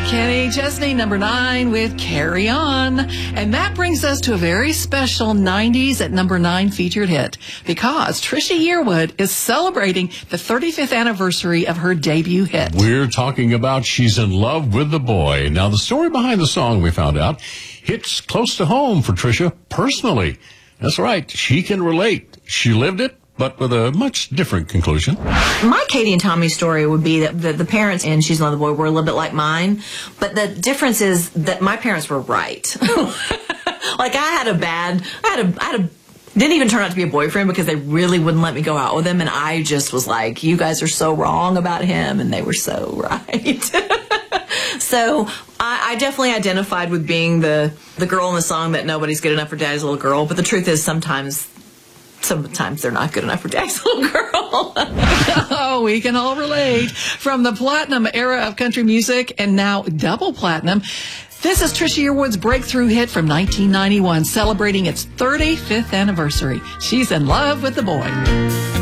Kenny Chesney, number 9 with Carry On. And that brings us to a very special 90s at number 9 featured hit, because Trisha Yearwood is celebrating the 35th anniversary of her debut hit. We're talking about She's in Love with the Boy. Now, the story behind the song, we found out, hits close to home for Trisha personally. That's right. She can relate. She lived it, but with a much different conclusion. My Katie and Tommy story would be that the parents in She's in Love with the Boy were a little bit like mine, but the difference is that my parents were right. Like, didn't even turn out to be a boyfriend because they really wouldn't let me go out with him, and I just was like, you guys are so wrong about him, and they were so right. So I definitely identified with being the girl in the song that nobody's good enough for daddy's little girl, but the truth is sometimes they're not good enough for daddy's little girl. Oh, we can all relate. From the platinum era of country music and now double platinum, this is Trisha Yearwood's breakthrough hit from 1991, celebrating its 35th anniversary. She's in Love with the Boy.